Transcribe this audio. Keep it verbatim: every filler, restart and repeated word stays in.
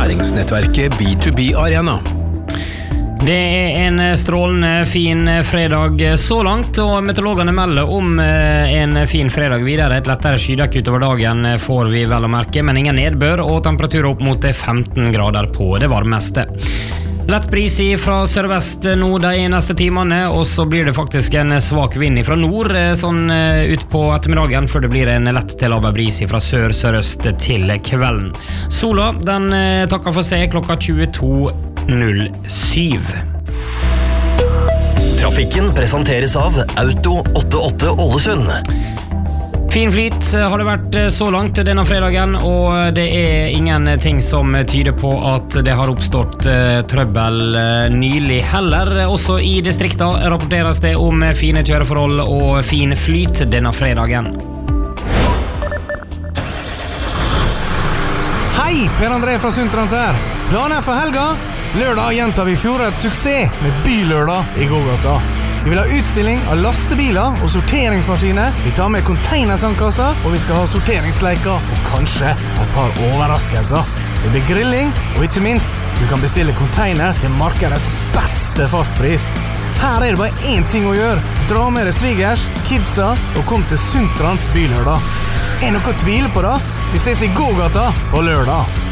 læringsnettverket B to B Arena. Det er en strålende fin fredag så langt, og meteorologene melder om en fin fredag videre. Et lettere skydekke utover dagen får vi vel å merke, men ingen nedbør, og temperaturer opp mot femten grader på det varmeste. Lett bris fra sørvest nå de neste timene, og så blir det faktisk en svak vind fra nord sånn ut på ettermiddagen, før det blir en lett til laber bris fra sør-sørøst til kvelden. Sola, den takker for seg klokka tjueto null syv. Trafikken presenteres av Auto åttiåtte Ålesund. Fin flyt har det vært så langt denne fredagen, og det er ingenting som tyder på at det har oppstått trøbbel nylig heller. Også i distriktet rapporteres det om fine kjøreforhold og fin flyt denne fredagen. Hei, Per André fra Suntrans her. Planer for helga? Lørdag gjentar vi fjorårets suksess med Bylørdag i gågata. Vi vil ha utstilling av lastebiler og sorteringsmaskiner. Vi tar med containersandkasser, og vi skal ha sorteringsleiker og kanskje et par overraskelser. Det blir grilling, og ikke minst, du kan bestille container til markedets beste fastpris. Her er det bare én ting å gjøre. Dra med deg svigers, kidsa, og kom til Suntrans Bylørdag. Er noe å tvile på da? Vi ses i gågata på lørdag.